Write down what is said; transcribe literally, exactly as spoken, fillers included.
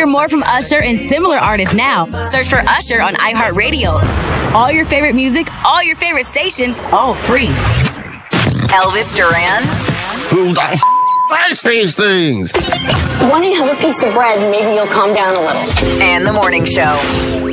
more from Usher and similar artists now. Search for Usher on iHeartRadio. All your favorite music, all your favorite stations, all free. Elvis Duran. Who the f*** likes these things? Why don't you have a piece of bread and maybe you'll calm down a little? And The Morning Show.